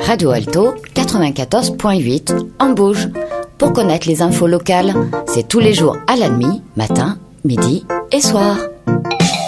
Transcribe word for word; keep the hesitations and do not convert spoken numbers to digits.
Radio Alto quatre-vingt-quatorze virgule huit en Bauge. Pour connaître les infos locales, c'est tous les jours à la nuit, matin, midi et soir.